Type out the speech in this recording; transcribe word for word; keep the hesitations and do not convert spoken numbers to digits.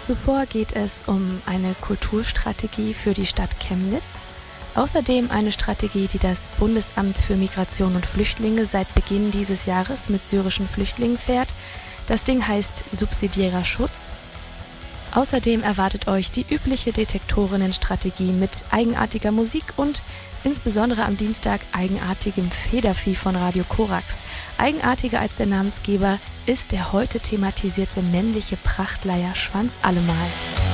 Zuvor geht es um eine Kulturstrategie für die Stadt Chemnitz. Außerdem eine Strategie, die das Bundesamt für Migration und Flüchtlinge seit Beginn dieses Jahres mit syrischen Flüchtlingen fährt. Das Ding heißt subsidiärer Schutz. Außerdem erwartet euch die übliche Detektorinnenstrategie mit eigenartiger Musik und insbesondere am Dienstag eigenartigem Federvieh von Radio Korax. Eigenartiger als der Namensgeber ist der heute thematisierte männliche Prachtleier Schwanz allemal.